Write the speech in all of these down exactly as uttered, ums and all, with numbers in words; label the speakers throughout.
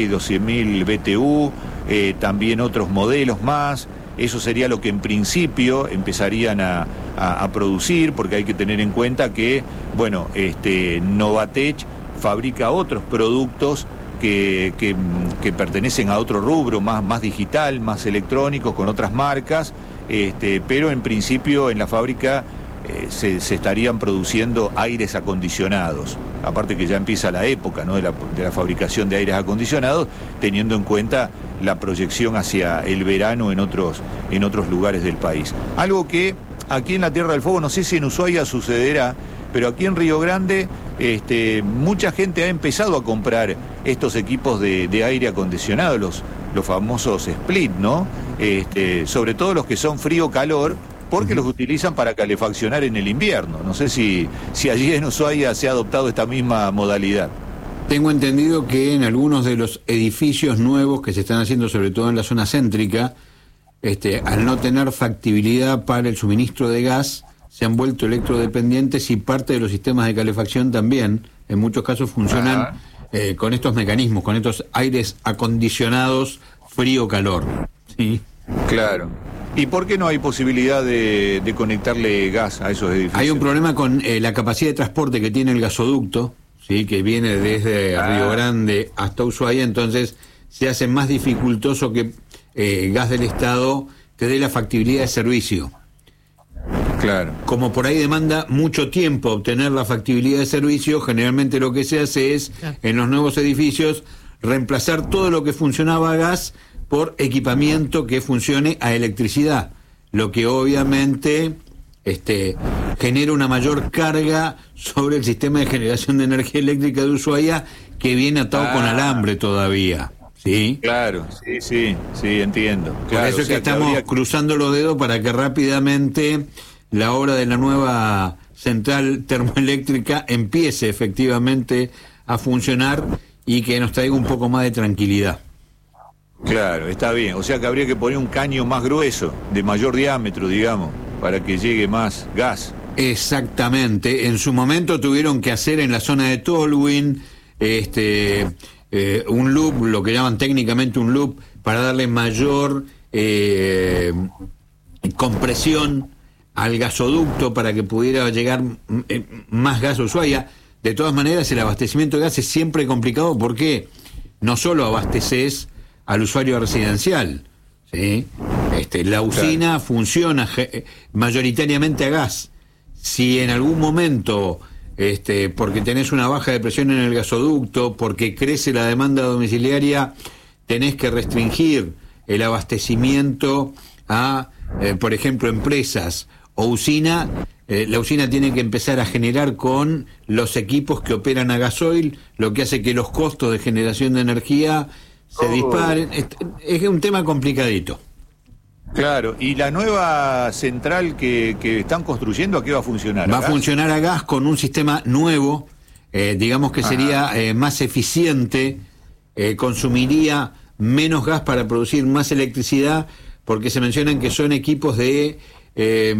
Speaker 1: doce mil B T U, eh, también otros modelos más. Eso sería lo que en principio empezarían a, a, a producir, porque hay que tener en cuenta que, bueno, este, Novatech fabrica otros productos que, que, que pertenecen a otro rubro, más, más digital, más electrónicos, con otras marcas, este, pero en principio en la fábrica eh, se, se estarían produciendo aires acondicionados. Aparte que ya empieza la época, ¿no?, de, la, de la fabricación de aires acondicionados, teniendo en cuenta la proyección hacia el verano en otros, en otros lugares del país. Algo que aquí en la Tierra del Fuego, no sé si en Ushuaia sucederá, pero aquí en Río Grande este, mucha gente ha empezado a comprar estos equipos de, de aire acondicionado, los, los famosos split, ¿no? Este, sobre todo los que son frío-calor, porque los utilizan para calefaccionar en el invierno. No sé si, si allí en Ushuaia se ha adoptado esta misma modalidad.
Speaker 2: Tengo entendido que en algunos de los edificios nuevos que se están haciendo, sobre todo en la zona céntrica, este, al no tener factibilidad para el suministro de gas, se han vuelto electrodependientes y parte de los sistemas de calefacción también, en muchos casos funcionan eh, con estos mecanismos, con estos aires acondicionados frío-calor. ¿Sí?
Speaker 1: Claro. ¿Y por qué no hay posibilidad de, de conectarle gas a esos edificios?
Speaker 2: Hay un problema con eh, la capacidad de transporte que tiene el gasoducto, ¿sí?, que viene desde ah. Río Grande hasta Ushuaia, entonces se hace más dificultoso que eh, Gas del Estado te dé la factibilidad de servicio.
Speaker 1: Claro.
Speaker 2: Como por ahí demanda mucho tiempo obtener la factibilidad de servicio, generalmente lo que se hace es, claro, en los nuevos edificios, reemplazar todo lo que funcionaba a gas por equipamiento que funcione a electricidad, lo que obviamente este, genera una mayor carga sobre el sistema de generación de energía eléctrica de Ushuaia, que viene atado ah. con alambre todavía. ¿Sí?
Speaker 1: Claro, sí, sí, sí, entiendo.
Speaker 2: Por
Speaker 1: Claro,
Speaker 2: eso es
Speaker 1: o sea,
Speaker 2: que estamos
Speaker 1: que habría...
Speaker 2: cruzando los dedos para que rápidamente la obra de la nueva central termoeléctrica empiece efectivamente a funcionar y que nos traiga un poco más de tranquilidad.
Speaker 1: Claro, está bien. O sea que habría que poner un caño más grueso, de mayor diámetro, digamos, para que llegue más gas.
Speaker 2: Exactamente. En su momento tuvieron que hacer en la zona de Tolwyn este, eh, un loop, lo que llaman técnicamente un loop, para darle mayor eh, compresión al gasoducto para que pudiera llegar eh, más gas a Ushuaia. De todas maneras, el abastecimiento de gas es siempre complicado porque no solo abasteces al usuario residencial, ¿sí? Este, la usina claro. funciona je, mayoritariamente a gas. Si en algún momento, este, porque tenés una baja de presión en el gasoducto, porque crece la demanda domiciliaria, tenés que restringir el abastecimiento a, eh, por ejemplo, empresas o usina, eh, la usina tiene que empezar a generar con los equipos que operan a gasoil, lo que hace que los costos de generación de energía se disparen. Es, es un tema complicadito.
Speaker 1: Claro, ¿y la nueva central que, que están construyendo a qué va a funcionar?
Speaker 2: Va a, a funcionar a gas con un sistema nuevo, eh, digamos que sería eh, más eficiente, eh, consumiría menos gas para producir más electricidad, porque se mencionan que son equipos de eh,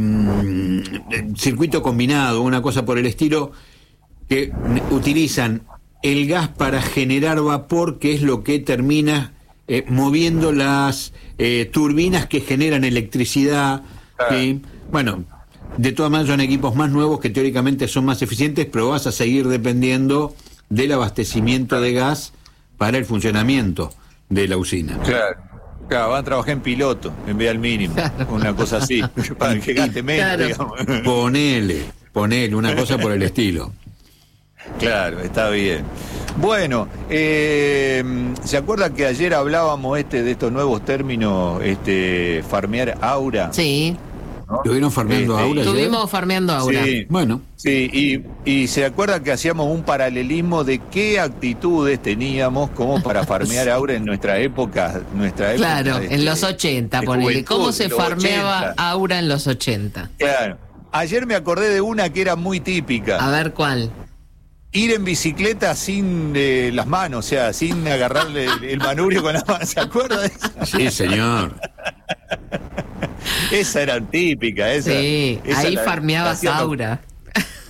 Speaker 2: circuito combinado, una cosa por el estilo, que utilizan el gas para generar vapor, que es lo que termina eh, moviendo las eh, turbinas que generan electricidad. ¿Sí? Bueno, de todas maneras son equipos más nuevos que teóricamente son más eficientes, pero vas a seguir dependiendo del abastecimiento de gas para el funcionamiento de la usina.
Speaker 1: Claro, claro, van a trabajar en piloto en vez del mínimo, una cosa así, para que gaste menos, claro. digamos.
Speaker 2: Ponele, ponele, una cosa por el estilo.
Speaker 1: Claro, está bien. Bueno, eh, ¿se acuerda que ayer hablábamos este de estos nuevos términos, este farmear aura?
Speaker 3: Sí.
Speaker 1: ¿No?
Speaker 2: ¿Estuvieron farmeando
Speaker 1: este,
Speaker 2: aura?
Speaker 3: Estuvimos
Speaker 2: ayer?
Speaker 3: farmeando aura.
Speaker 1: Sí,
Speaker 2: bueno.
Speaker 1: Sí, y, y se acuerda que hacíamos un paralelismo de qué actitudes teníamos como para farmear aura en nuestra época, nuestra época.
Speaker 3: Claro,
Speaker 1: este,
Speaker 3: en los ochenta, ponele. ¿Cómo se farmeaba ochenta. Aura en los ochenta?
Speaker 1: Claro. Ayer me acordé de una que era muy típica.
Speaker 3: A ver, ¿cuál?
Speaker 1: Ir en bicicleta sin eh, las manos, o sea, sin agarrarle el, el manubrio con las manos. ¿Se acuerda de eso?
Speaker 2: Sí, señor.
Speaker 1: Esa era típica, esa.
Speaker 3: Sí,
Speaker 1: esa
Speaker 3: ahí
Speaker 1: la,
Speaker 3: farmeabas
Speaker 1: la
Speaker 3: aura.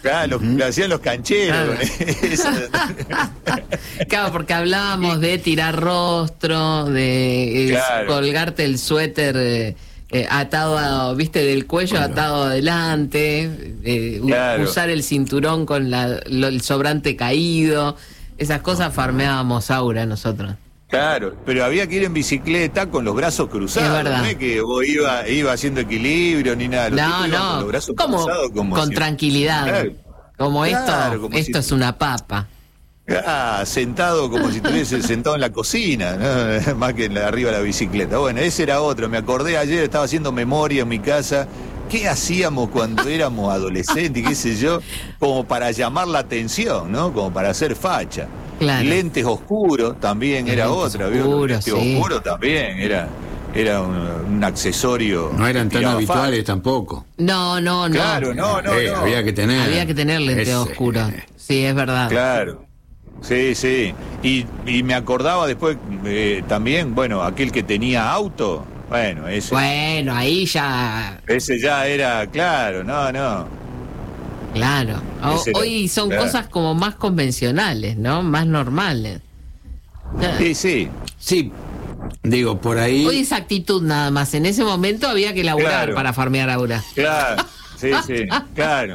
Speaker 1: Claro, lo, lo hacían los cancheros.
Speaker 3: Claro. Claro, porque hablábamos de tirar rostro, de eh, claro. colgarte el suéter eh, eh, atado, a, viste, del cuello bueno. atado adelante, eh, claro. usar el cinturón con la, lo, el sobrante caído, esas cosas farmeábamos Aura nosotros.
Speaker 1: Claro, pero había que ir en bicicleta con los brazos cruzados, es verdad. No es que vos iba, iba haciendo equilibrio ni nada. Los
Speaker 3: no, no, con los brazos como, cruzados, como con si... tranquilidad, claro. como claro, esto, como esto si... es una papa.
Speaker 1: Ah, sentado como si estuviese sentado en la cocina, ¿no? Más que en la, arriba de la bicicleta. Bueno, ese era otro, me acordé ayer, estaba haciendo memoria en mi casa. ¿Qué hacíamos cuando éramos adolescentes, qué sé yo, como para llamar la atención, ¿no? Como para hacer facha. Claro. Lentes oscuros también era Lentes otra, ¿vio? Lentes sí. oscuros también era, era un, un accesorio.
Speaker 2: No eran tan habituales facha. Tampoco.
Speaker 3: No, no, no.
Speaker 1: Claro, no, no,
Speaker 2: eh,
Speaker 1: no.
Speaker 2: Había que tener.
Speaker 3: Había que tener lentes Ese, oscuros. Eh. Sí, es verdad.
Speaker 1: Claro. Sí, sí. Y, y me acordaba después eh, también, bueno, aquel que tenía auto. Bueno, ese.
Speaker 3: Bueno, ahí ya.
Speaker 1: Ese ya era, claro, no, no.
Speaker 3: Claro. O, era, hoy son claro. cosas como más convencionales, ¿no? Más normales.
Speaker 1: Sí, sí.
Speaker 2: Sí. Digo, por ahí.
Speaker 3: Hoy es actitud nada más. En ese momento había que laburar claro. para farmear Aura.
Speaker 1: Claro. Sí, sí. Claro.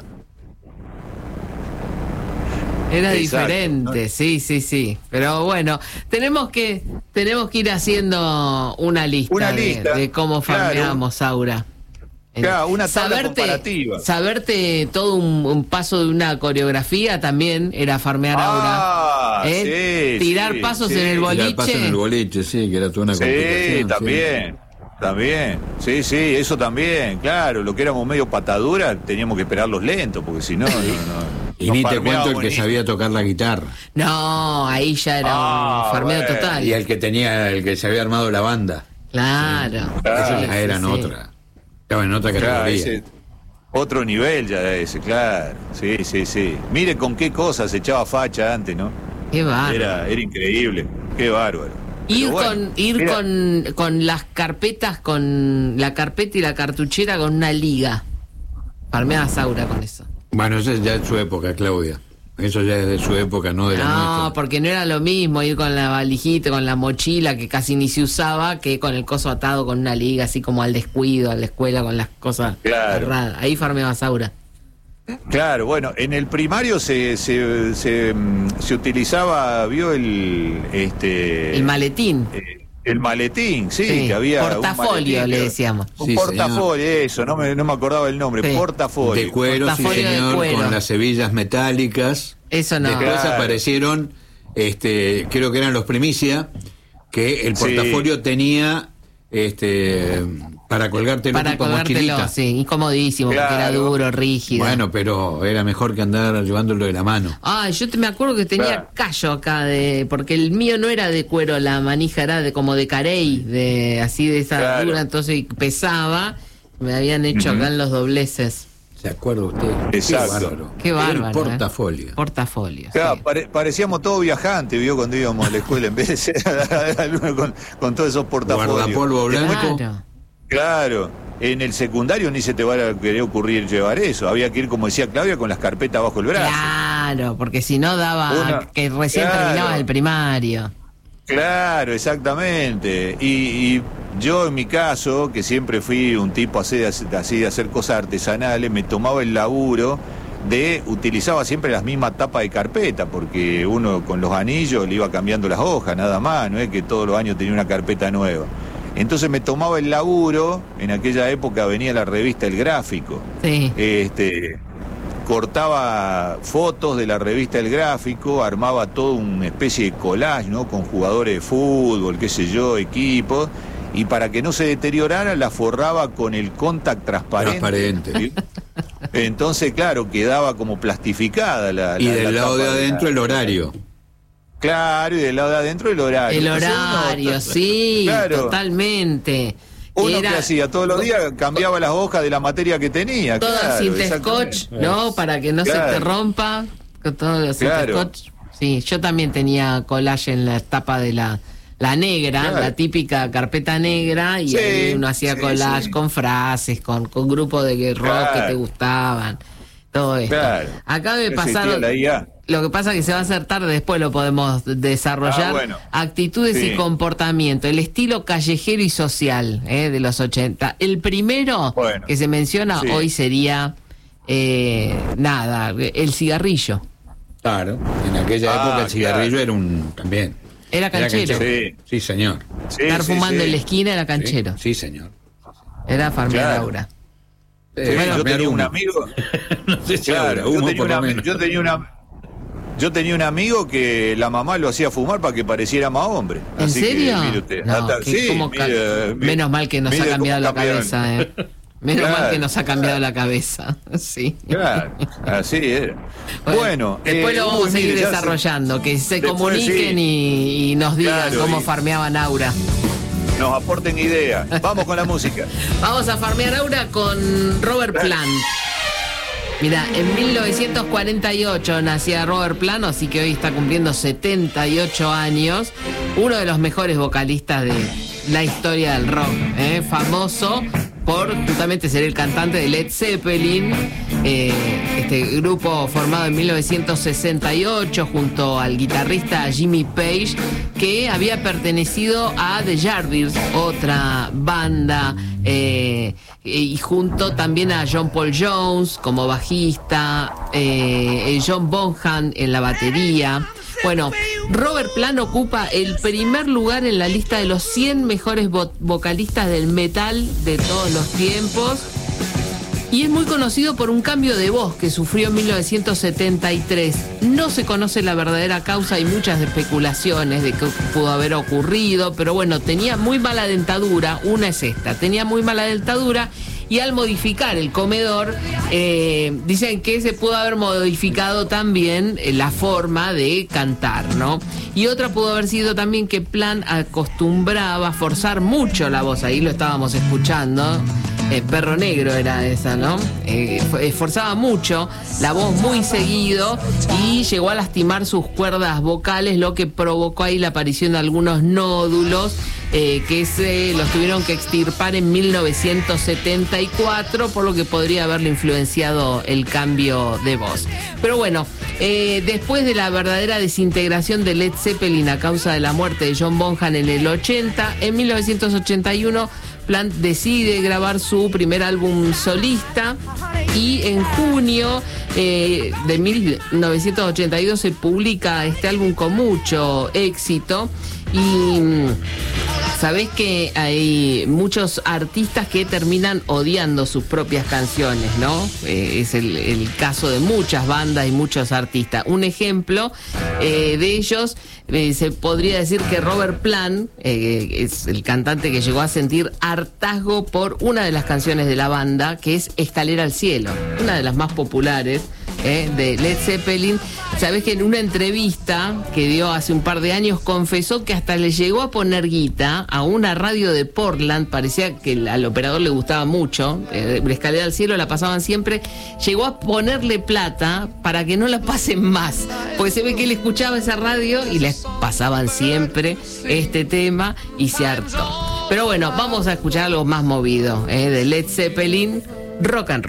Speaker 3: Era Exacto, diferente, ¿no? sí, sí, sí. Pero bueno, tenemos que tenemos que ir haciendo una lista,
Speaker 1: una lista
Speaker 3: de, de cómo farmeamos claro. Aura.
Speaker 1: Claro, una tabla
Speaker 3: saberte,
Speaker 1: comparativa.
Speaker 3: Saberte todo un, un paso de una coreografía también era farmear
Speaker 1: ah,
Speaker 3: Aura. ¿Eh?
Speaker 1: Sí,
Speaker 3: Tirar
Speaker 1: sí,
Speaker 3: pasos
Speaker 1: sí.
Speaker 3: en el boliche.
Speaker 2: Tirar pasos en el boliche, sí, que era toda una
Speaker 1: sí,
Speaker 2: complicación.
Speaker 1: También. Sí. También, sí, sí, eso también, claro, lo que éramos medio patadura teníamos que esperarlos lentos, porque si no, no, no
Speaker 2: y ni te cuento el que ni... sabía tocar la guitarra.
Speaker 3: No, ahí ya era ah, un farmeo bueno. total.
Speaker 2: Y el que tenía, el que se había armado la banda.
Speaker 3: Claro.
Speaker 2: Sí. Claro. Esos ya eran sí, otra. Estaban en otra categoría.
Speaker 1: Claro, ese, otro nivel ya ese, claro. Sí, sí, sí. Mire con qué cosas se echaba facha antes, ¿no?
Speaker 3: Qué bárbaro.
Speaker 1: Era, era increíble, qué bárbaro.
Speaker 3: Ir,
Speaker 1: bueno,
Speaker 3: con, ir con, con las carpetas, con la carpeta y la cartuchera con una liga. Farmeabas Aura con eso.
Speaker 2: Bueno, eso es ya de su época, Claudia. Eso ya es de su época, no de la nuestra.
Speaker 3: No, porque no era lo mismo ir con la valijita, con la mochila, que casi ni se usaba, que con el coso atado con una liga, así como al descuido, a la escuela, con las cosas
Speaker 1: claro.
Speaker 3: cerradas. Ahí farmeabas Aura.
Speaker 1: Claro, bueno, en el primario se se, se, se utilizaba, vio el este
Speaker 3: el maletín.
Speaker 1: Eh, el maletín, sí, sí, que había
Speaker 3: portafolio,
Speaker 1: un maletín,
Speaker 3: le decíamos.
Speaker 1: Un
Speaker 2: sí,
Speaker 1: portafolio, señor. Eso, no me, no me acordaba el nombre, sí. portafolio.
Speaker 2: De cuero,
Speaker 3: portafolio
Speaker 2: sí, señor,
Speaker 3: de cuero.
Speaker 2: con las hebillas metálicas.
Speaker 3: Eso no.
Speaker 2: Después
Speaker 1: claro.
Speaker 2: aparecieron, este, creo que eran los Primicia, que el portafolio sí. tenía este para colgártelo
Speaker 3: para
Speaker 2: tipo
Speaker 3: colgártelo,
Speaker 2: mochilita.
Speaker 3: Sí, incomodísimo, claro. porque era duro, rígido.
Speaker 2: Bueno, pero era mejor que andar llevándolo de la mano.
Speaker 3: Ah, yo te, me acuerdo que tenía claro. callo acá, de porque el mío no era de cuero, la manija era de como de carey, de así de esa claro. dura, entonces pesaba, me habían hecho uh-huh. acá en los dobleces.
Speaker 2: ¿Se acuerda usted?
Speaker 1: Exacto.
Speaker 2: Qué bárbaro.
Speaker 3: Qué bárbaro.
Speaker 2: El portafolio.
Speaker 3: ¿eh? Portafolio.
Speaker 1: Claro,
Speaker 3: sí.
Speaker 1: pare, parecíamos todos viajantes, vio, cuando íbamos a la escuela, en vez de ser alumnos con, con todos esos portafolios.
Speaker 2: Guardapolvo blanco.
Speaker 3: Claro.
Speaker 1: Claro. En el secundario ni se te va a querer ocurrir llevar eso. Había que ir, como decía Claudia, con las carpetas bajo el brazo.
Speaker 3: Claro, porque si no daba Una, que recién claro. terminaba el primario.
Speaker 1: Claro, exactamente. Y, y yo en mi caso, que siempre fui un tipo así, así de hacer cosas artesanales, me tomaba el laburo de, utilizaba siempre las mismas tapas de carpeta, porque uno con los anillos le iba cambiando las hojas, nada más, no es que todos los años tenía una carpeta nueva. Entonces me tomaba el laburo, en aquella época venía la revista El Gráfico.
Speaker 3: Sí.
Speaker 1: Este... cortaba fotos de la revista El Gráfico, armaba toda una especie de collage, ¿no? Con jugadores de fútbol, qué sé yo, equipos, y para que no se deteriorara la forraba con el contact transparente.
Speaker 2: Transparente.
Speaker 1: ¿Sí? Entonces, claro, quedaba como plastificada la...
Speaker 2: Y
Speaker 1: la,
Speaker 2: del
Speaker 1: la
Speaker 2: lado de adentro
Speaker 1: la...
Speaker 2: el horario.
Speaker 1: Claro, y del lado de adentro el horario.
Speaker 3: El horario, uno... sí, claro. Totalmente.
Speaker 1: Uno
Speaker 3: Era...
Speaker 1: que hacía todos los días, cambiaba las hojas de la materia que tenía.
Speaker 3: Todas
Speaker 1: claro,
Speaker 3: cinta scotch, ¿no? Para que no
Speaker 1: claro.
Speaker 3: se te rompa. Con todos los
Speaker 1: claro.
Speaker 3: cinta scotch. Sí, yo también tenía collage en la tapa de la, la negra, claro. la típica carpeta negra, y sí, ahí uno hacía sí, collage sí. con frases, con, con grupos de rock claro. que te gustaban. todo esto. Claro. Acaba de pasar... Lo que pasa es que se va a hacer tarde, después lo podemos desarrollar. Ah, bueno. Actitudes sí. y comportamiento, el estilo callejero y social eh, de los ochenta. El primero bueno. que se menciona sí. hoy sería, eh, nada, el cigarrillo.
Speaker 2: Claro, en aquella ah, época el cigarrillo claro. era un también.
Speaker 3: Era canchero.
Speaker 2: Era canchero. Sí. sí, señor.
Speaker 3: Sí, Estar sí, fumando sí. en la esquina era canchero.
Speaker 2: Sí, sí señor.
Speaker 3: Era farmear claro. Laura.
Speaker 1: Eh, bueno, yo tenía un amigo.
Speaker 2: no sé si claro,
Speaker 1: yo, tenía una, yo tenía una Yo tenía un amigo que la mamá lo hacía fumar para que pareciera más hombre.
Speaker 3: ¿En
Speaker 1: Así
Speaker 3: serio?
Speaker 1: Que, mire usted,
Speaker 3: no,
Speaker 1: hasta, sí, mire,
Speaker 3: mire, menos mal que nos ha cambiado la cabeza, ¿eh? Menos claro, mal que nos ha cambiado claro. la cabeza. Sí.
Speaker 1: Claro, así era. Bueno, bueno
Speaker 3: después eh, lo vamos a seguir mire, desarrollando, se, que se después, comuniquen sí. y, y nos digan claro, cómo y... farmeaban Aura.
Speaker 1: Nos aporten ideas. Vamos con la música.
Speaker 3: Vamos a farmear Aura con Robert Plant. Mira, en mil novecientos cuarenta y ocho nacía Robert Plant, así que hoy está cumpliendo setenta y ocho años. Uno de los mejores vocalistas de la historia del rock, ¿eh? Famoso por justamente ser el cantante de Led Zeppelin, eh, este grupo formado en mil novecientos sesenta y ocho junto al guitarrista Jimmy Page, que había pertenecido a The Yardbirds, otra banda, eh, y junto también a John Paul Jones como bajista, eh, John Bonham en la batería. Bueno, Robert Plant ocupa el primer lugar en la lista de los cien mejores vo- vocalistas del metal de todos los tiempos. Y es muy conocido por un cambio de voz que sufrió en mil novecientos setenta y tres. No se conoce la verdadera causa, hay muchas especulaciones de qué pudo haber ocurrido, pero bueno, tenía muy mala dentadura, una es esta, tenía muy mala dentadura y al modificar el comedor, eh, dicen que se pudo haber modificado también la forma de cantar, ¿no? Y otra pudo haber sido también que Plant acostumbraba a forzar mucho la voz, ahí lo estábamos escuchando. Eh, Perro Negro era esa, ¿no? Eh, esforzaba mucho la voz muy seguido y llegó a lastimar sus cuerdas vocales, lo que provocó ahí la aparición de algunos nódulos eh, que se los tuvieron que extirpar en mil novecientos setenta y cuatro, por lo que podría haberle influenciado el cambio de voz. Pero bueno, eh, después de la verdadera desintegración de Led Zeppelin a causa de la muerte de John Bonham en el ochenta, en mil novecientos ochenta y uno Plant decide grabar su primer álbum solista y en junio eh, de mil novecientos ochenta y dos se publica este álbum con mucho éxito. Y sabés que hay muchos artistas que terminan odiando sus propias canciones, ¿no? Eh, es el, el caso de muchas bandas y muchos artistas. Un ejemplo eh, de ellos, eh, se podría decir que Robert Plant eh, es el cantante que llegó a sentir hartazgo por una de las canciones de la banda, que es Escalera al Cielo, una de las más populares eh, de Led Zeppelin. Sabés que en una entrevista que dio hace un par de años confesó que hasta le llegó a poner guita a una radio de Portland, parecía que al operador le gustaba mucho, eh, la Escalera al Cielo la pasaban siempre, llegó a ponerle plata para que no la pasen más, porque se ve que él escuchaba esa radio y les pasaban siempre este tema y se hartó. Pero bueno, vamos a escuchar algo más movido, eh, de Led Zeppelin, Rock and Roll.